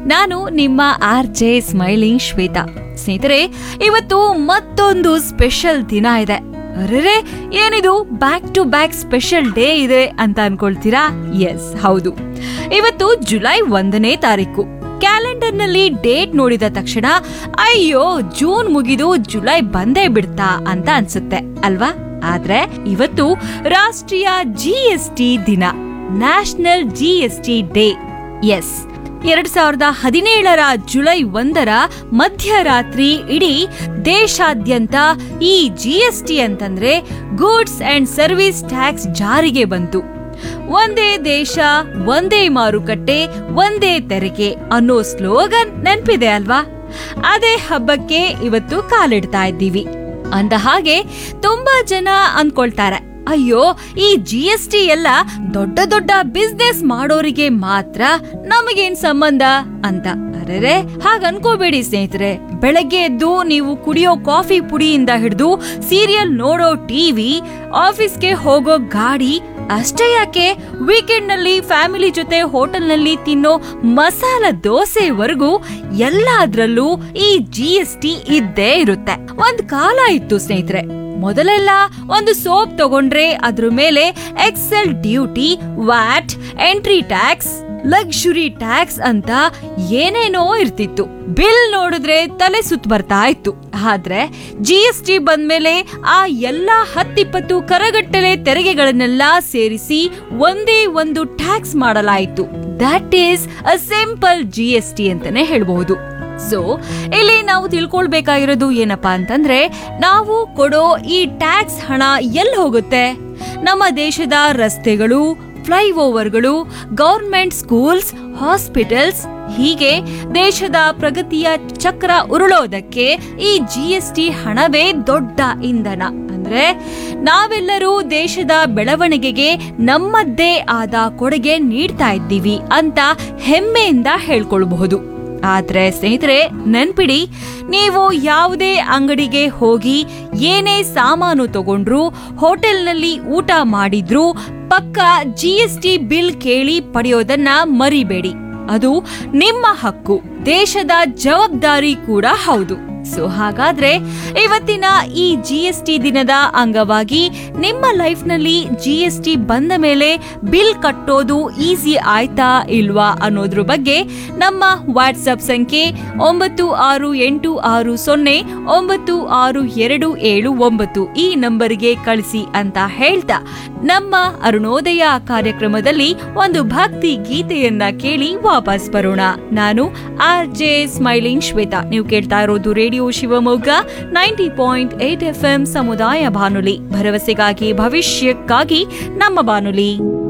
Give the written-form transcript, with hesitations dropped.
ನಾನು ನಿಮ್ಮ RJ smiling Shweta. ಸ್ನೇಹಿತರೆ, ಇವತ್ತು ಮತ್ತೊಂದು ಸ್ಪೆಷಲ್ ದಿನ ಇದೆ. ಅರೆ, ಏನಿದು back to back special day ಇದೆ ಅಂತ ಅನ್ಕೊಳ್ತೀರಾ? ಎಸ್, ಹೌದು. ಇವತ್ತು ಜುಲೈ 1ನೇ ತಾರೀಕು. ಕ್ಯಾಲೆಂಡರ್ ನಲ್ಲಿ ಡೇಟ್ ನೋಡಿದ ತಕ್ಷಣ ಅಯ್ಯೋ, ಜೂನ್ ಮುಗಿದು ಜುಲೈ ಬಂದೇ ಬಿಡ್ತಾ ಅಂತ ಅನ್ಸುತ್ತೆ ಅಲ್ವಾ? ಆದ್ರೆ ಇವತ್ತು ರಾಷ್ಟ್ರೀಯ GST ದಿನ, national GST day. S, 2017 July 1 ಮಧ್ಯರಾತ್ರಿ ಇಡೀ ದೇಶಾದ್ಯಂತ ಈ GST ಅಂತಂದ್ರೆ ಗೂಡ್ಸ್ ಅಂಡ್ ಸರ್ವಿಸ್ ಟ್ಯಾಕ್ಸ್ ಜಾರಿಗೆ ಬಂತು. ಒಂದೇ ದೇಶ, ಒಂದೇ ಮಾರುಕಟ್ಟೆ, ಒಂದೇ ತೆರಿಗೆ ಅನ್ನೋ ಸ್ಲೋಗನ್ ನೆನಪಿದೆ ಅಲ್ವಾ? ಅದೇ ಹಬ್ಬಕ್ಕೆ ಇವತ್ತು ಕಾಲಿಡ್ತಾ ಇದ್ದೀವಿ. ಅಂದ ಹಾಗೆ ತುಂಬಾ ಜನ ಅನ್ಕೊಳ್ತಾರೆ, ಅಯ್ಯೋ, ಈ GST ಎಲ್ಲ ದೊಡ್ಡ ದೊಡ್ಡ ಬಿಸ್ನೆಸ್ ಮಾಡೋರಿಗೆ ಮಾತ್ರ, ನಮಗೇನ್ ಸಂಬಂಧ ಅಂತ. ಅರೆ, ಹಾಗ ಅನ್ಕೋಬೇಡಿ ಸ್ನೇಹಿತರೆ. ಬೆಳಗ್ಗೆ ಎದ್ದು ನೀವು ಕುಡಿಯೋ ಕಾಫಿ ಪುಡಿಯಿಂದ ಹಿಡಿದು ಸೀರಿಯಲ್ ನೋಡೋ ಟಿವಿ, ಆಫೀಸ್ಗೆ ಹೋಗೋ ಗಾಡಿ, ಅಷ್ಟೇ ಯಾಕೆ ವೀಕೆಂಡ್ ನಲ್ಲಿ ಫ್ಯಾಮಿಲಿ ಜೊತೆ ಹೋಟೆಲ್ ನಲ್ಲಿ ತಿನ್ನೋ ಮಸಾಲ ದೋಸೆವರೆಗೂ ಎಲ್ಲಾದ್ರಲ್ಲೂ ಈ GST ಇದ್ದೇ ಇರುತ್ತೆ. ಒಂದ್ ಕಾಲ ಇತ್ತು ಸ್ನೇಹಿತರೆ, ಮೊದಲೆಲ್ಲ ಒಂದು ಸೋಪ್ ತಗೊಂಡ್ರೆ ಅದ್ರ ಮೇಲೆ Excel duty, watt, entry tax, luxury tax ಅಂತ ಏನೇನೋ ಇರ್ತಿತ್ತು. ಬಿಲ್ ನೋಡಿದ್ರೆ ತಲೆ ಸುತ್ತ ಬರ್ತಾ ಇತ್ತು. ಆದ್ರೆ GST ಬಂದ್ಮೇಲೆ ಆ ಎಲ್ಲಾ 10-20 ಕರಗಟ್ಟಲೆ ತೆರಿಗೆಗಳನ್ನೆಲ್ಲ ಸೇರಿಸಿ ಒಂದೇ ಒಂದು ಟ್ಯಾಕ್ಸ್ ಮಾಡಲಾಯಿತು. That is a simple GST ಅಂತಾನೆ ಹೇಳ್ಬಹುದು. ಸೊ ಇಲ್ಲಿ ನಾವು ತಿಳ್ಕೊಳ್ಬೇಕಾಗಿರೋದು ಏನಪ್ಪಾ ಅಂತಂದ್ರೆ, ನಾವು ಕೊಡೋ ಈ ಟ್ಯಾಕ್ಸ್ ಹಣ ಎಲ್ಲಿ ಹೋಗುತ್ತೆ? ನಮ್ಮ ದೇಶದ ರಸ್ತೆಗಳು, ಫ್ಲೈಓವರ್ಗಳು, ಗವರ್ಮೆಂಟ್ ಸ್ಕೂಲ್ಸ್, ಹಾಸ್ಪಿಟಲ್ಸ್, ಹೀಗೆ ದೇಶದ ಪ್ರಗತಿಯ ಚಕ್ರ ಉರುಳೋದಕ್ಕೆ ಈ GST ಹಣವೇ ದೊಡ್ಡ ಇಂಧನ. ಅಂದ್ರೆ ನಾವೆಲ್ಲರೂ ದೇಶದ ಬೆಳವಣಿಗೆಗೆ ನಮ್ಮದ್ದೇ ಆದ ಕೊಡುಗೆ ನೀಡ್ತಾ ಇದ್ದೀವಿ ಅಂತ ಹೆಮ್ಮೆಯಿಂದ ಹೇಳ್ಕೊಳ್ಬಹುದು. ಆದ್ರೆ ಸ್ನೇಹಿತರೆ, ನೆನ್ಪಿಡಿ, ನೀವು ಯಾವುದೇ ಅಂಗಡಿಗೆ ಹೋಗಿ ಏನೇ ಸಾಮಾನು ತಗೊಂಡ್ರು, ಹೋಟೆಲ್ನಲ್ಲಿ ಊಟ ಮಾಡಿದ್ರು ಪಕ್ಕ GST ಬಿಲ್ ಕೇಳಿ ಪಡೆಯೋದನ್ನ ಮರಿಬೇಡಿ. ಅದು ನಿಮ್ಮ ಹಕ್ಕು, ದೇಶದ ಜವಾಬ್ದಾರಿ ಕೂಡ ಹೌದು. ಸೊ ಹಾಗಾದ್ರೆ ಇವತ್ತಿನ ಈ GST ದಿನದ ಅಂಗವಾಗಿ ನಿಮ್ಮ ಲೈಫ್ ನಲ್ಲಿ GST ಬಂದ ಮೇಲೆ ಬಿಲ್ ಕಟ್ಟೋದು ಈಸಿ ಆಯ್ತಾ ಇಲ್ವಾ ಅನ್ನೋದ್ರ ಬಗ್ಗೆ ನಮ್ಮ ವಾಟ್ಸ್ಆಪ್ ಸಂಖ್ಯೆ 9660962779 ಈ ನಂಬರ್ಗೆ ಕಳಿಸಿ ಅಂತ ಹೇಳ್ತಾ, ನಮ್ಮ ಅರುಣೋದಯ ಕಾರ್ಯಕ್ರಮದಲ್ಲಿ ಒಂದು ಭಕ್ತಿ ಗೀತೆಯನ್ನ ಕೇಳಿ ವಾಪಸ್ ಬರೋಣ. ನಾನು RJ ಸ್ಮೈಲಿಂಗ್ ಶ್ವೇತಾ. ನೀವು ಕೇಳ್ತಾ ಇರೋದು ರೇಡಿಯೋ ಶಿವಮೊಗ್ಗ 90.8 FM ಸಮುದಾಯ ಬಾನುಲಿ, ಭರವಸೆಗಾಗಿ ಭವಿಷ್ಯಕ್ಕಾಗಿ ನಮ್ಮ ಬಾನುಲಿ.